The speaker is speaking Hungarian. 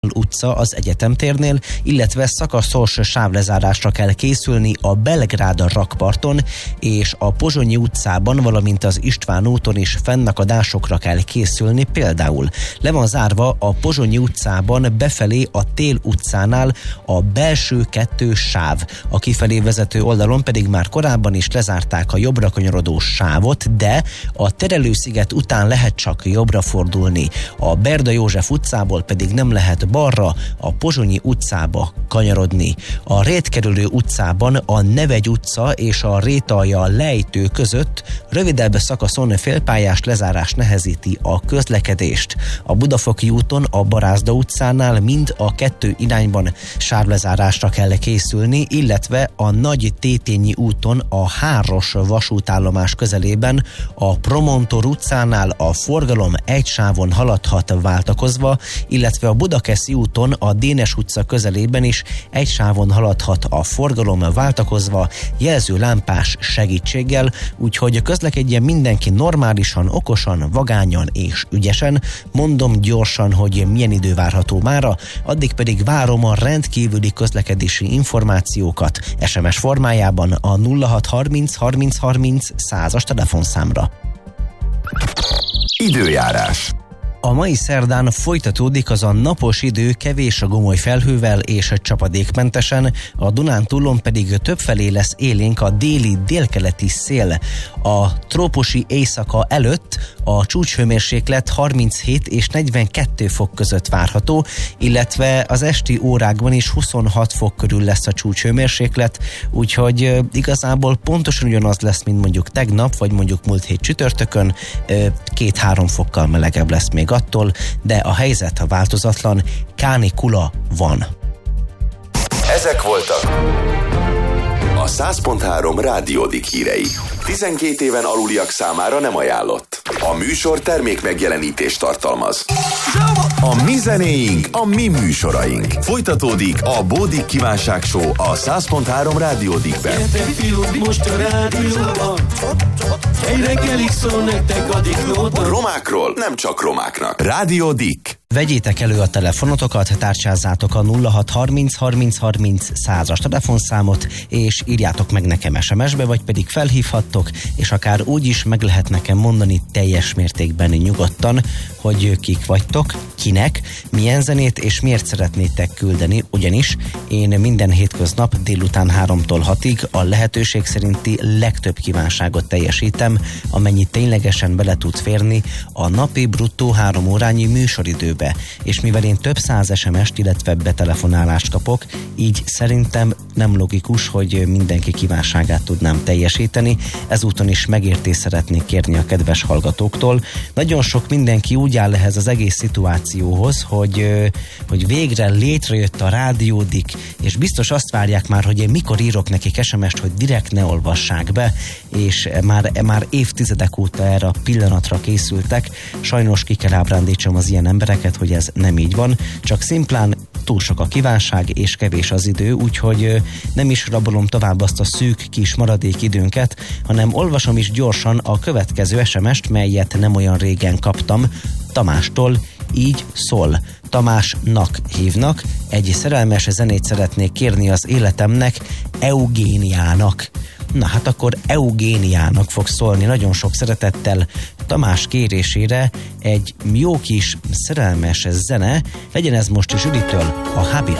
utca az Egyetemtérnél, illetve szakaszos sávlezárásra kell készülni a Belgrád rakparton és a Pozsonyi utcában, valamint az István úton is fennakadásokra kell készülni, például le van zárva a Pozsonyi utcában befelé a Tél utcánál a belső 2 sáv. A kifelé vezető oldalon pedig már korábban is lezárták a jobbra kanyarodó sávot, de a Terelősziget után lehet csak jobbra fordulni. A Berda József utcából pedig nem lehet balra, a Pozsonyi utcába kanyarodni. A Rétkerülő utcában a Nevegy utca és a Rétalja lejtő között rövidebb szakaszon félpályás lezárás nehezíti a közlekedést. A Budafoki úton a Barázda utcánál mind a 2 irányban sávlezárásra kell készülni, illetve a Nagy Tétényi úton a Háros vasútállomás közelében a Promontor utcánál a forgalom egy sávon haladhat váltakozva, illetve a Budakeszi úton a Dénes utca közelében is egy sávon haladhat a forgalom váltakozva jelzőlámpás segítséggel, úgyhogy közlekedjen mindenki normálisan, okosan, vagányan és ügyesen. Mondom gyorsan, hogy milyen idő várható mára, addig pedig várom a rendkívüli közlekedési információkat SMS formájában a 0630 30 30 100-as telefonszámra. Időjárás. A mai szerdán folytatódik az a napos idő kevés a gomoly felhővel és csapadékmentesen, a Dunántúlon pedig többfelé lesz élénk a déli-délkeleti szél. A trópusi éjszaka előtt a csúcshőmérséklet 37 és 42 fok között várható, illetve az esti órákban is 26 fok körül lesz a csúcshőmérséklet, úgyhogy igazából pontosan ugyanaz lesz, mint mondjuk tegnap, vagy mondjuk múlt hét csütörtökön, 2-3 fokkal melegebb lesz még attól, de a helyzet változatlan, kánikula van. Ezek voltak a 100.3 Rádiódik hírei. 12 éven aluliak számára nem ajánlott. A műsor termék megjelenítést tartalmaz. A mi zenéink, a mi műsoraink. Folytatódik a Bódik Kívánság Show a 100.3 Rádiódikben. Most a rádióban egy reggelig szól nektek a diklóban. Romákról nem csak romáknak. Rádiódik. Vegyétek elő a telefonotokat, tárcsázzátok a 0630 30 30 100-as telefonszámot, és írjátok meg nekem SMS-be, vagy pedig felhívhattok, és akár úgy is meg lehet nekem mondani teljes mértékben nyugodtan, hogy kik vagytok, kinek, milyen zenét és miért szeretnétek küldeni, ugyanis én minden hétköznap délután 3-tól 6-ig a lehetőség szerinti legtöbb kívánságot teljesítem, amennyi ténylegesen bele tud férni a napi bruttó 3 órányi műsoridőbe. És mivel én több száz SMS-t, illetve betelefonálást kapok, így szerintem nem logikus, hogy mindenki kívánságát tudnám teljesíteni. Ezúton is megértést szeretnék kérni a kedves hallgatóktól. Nagyon sok mindenki úgy áll ehhez az egész szituációhoz, hogy végre létrejött a Rádiódik, és biztos azt várják már, hogy én mikor írok nekik SMS-t, hogy direkt ne olvassák be, és már évtizedek óta erre a pillanatra készültek. Sajnos ki kell ábrándítsam az ilyen embereket, hogy ez nem így van, csak szimplán túl sok a kívánság és kevés az idő, úgyhogy nem is rabolom tovább azt a szűk kis maradék időnket, hanem olvasom is gyorsan a következő SMS-t, melyet nem olyan régen kaptam Tamástól. Így szól. Tamásnak hívnak, egy szerelmes zenét szeretnék kérni az életemnek, Eugéniának. Na hát akkor Eugéniának fog szólni nagyon sok szeretettel Tamás kérésére egy jó kis szerelmes zene, legyen ez most Zsülitől, a Happy